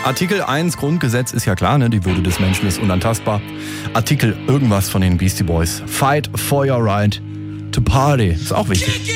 Artikel 1 Grundgesetz ist ja klar, ne? Die Würde des Menschen ist unantastbar. Artikel irgendwas von den Beastie Boys. Fight for your right to party. Ist auch wichtig.